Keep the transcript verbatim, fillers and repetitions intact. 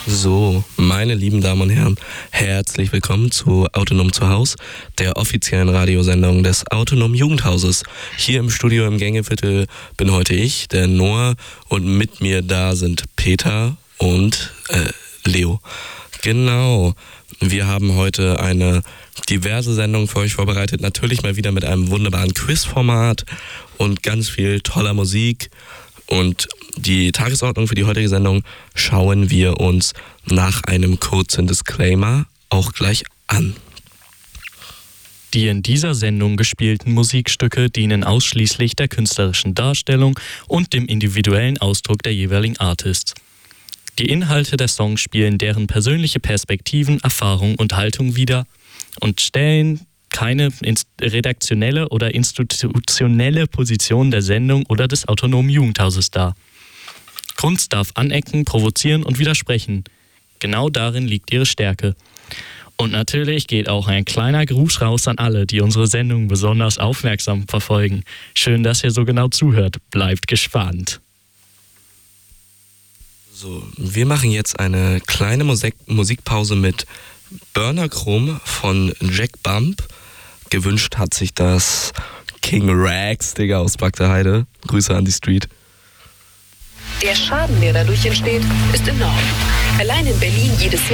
So, meine lieben Damen und Herren, herzlich willkommen zu Autonom zu Haus, der offiziellen Radiosendung des Autonom Jugendhauses. Hier im Studio im Gängeviertel bin heute ich, der Noah, und mit mir da sind Peter und äh, Leo. Genau, wir haben heute eine diverse Sendung für euch vorbereitet, natürlich mal wieder mit einem wunderbaren Quizformat und ganz viel toller Musik. Und die Tagesordnung für die heutige Sendung schauen wir uns nach einem kurzen Disclaimer auch gleich an. Die in dieser Sendung gespielten Musikstücke dienen ausschließlich der künstlerischen Darstellung und dem individuellen Ausdruck der jeweiligen Artists. Die Inhalte der Songs spielen deren persönliche Perspektiven, Erfahrungen und Haltung wider und stellen keine redaktionelle oder institutionelle Position der Sendung oder des autonomen Jugendhauses dar. Kunst darf anecken, provozieren und widersprechen. Genau darin liegt ihre Stärke. Und natürlich geht auch ein kleiner Gruß raus an alle, die unsere Sendung besonders aufmerksam verfolgen. Schön, dass ihr so genau zuhört. Bleibt gespannt. So, wir machen jetzt eine kleine Musik- Musikpause mit Burner Chrome von Jack Bump. Gewünscht hat sich das King Rags, Digga, aus Bagdaheide. Grüße an die Street. Der Schaden, der dadurch entsteht, ist enorm. Allein in Berlin jedes Jahr